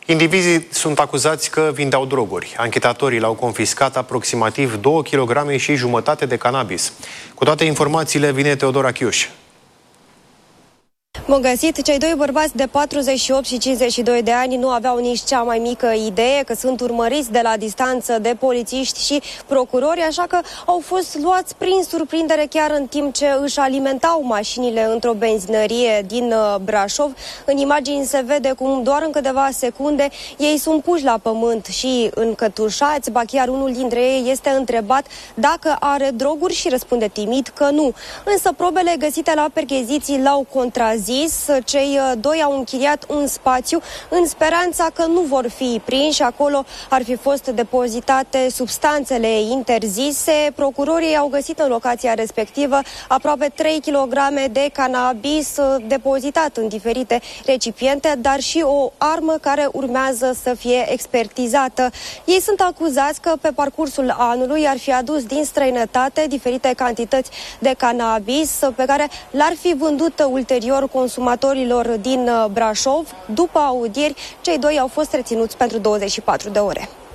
Indivizii sunt acuzați că vindeau droguri. Anchetatorii l-au confiscat aproximativ 2,5 kg de cannabis. Cu toate informațiile vine Teodora Chiuș. Bun găsit! Cei doi bărbați de 48 și 52 de ani nu aveau nici cea mai mică idee că sunt urmăriți de la distanță de polițiști și procurori, așa că au fost luați prin surprindere chiar în timp ce își alimentau mașinile într-o benzinărie din Brașov. În imagini se vede cum doar în câteva secunde ei sunt puși la pământ și încătușați, ba chiar unul dintre ei este întrebat dacă are droguri și răspunde timid că nu. Însă probele găsite la percheziții l-au contrazis. Cei doi au închiriat un spațiu în speranța că nu vor fi prinși. Acolo ar fi fost depozitate substanțele interzise. Procurorii au găsit în locația respectivă aproape 3 kg de cannabis depozitat în diferite recipiente, dar și o armă care urmează să fie expertizată. Ei sunt acuzați că pe parcursul anului ar fi adus din străinătate diferite cantități de cannabis pe care l-ar fi vândut ulterior consumatorilor din Brașov. După audieri, cei doi au fost reținuți pentru 24 de ore.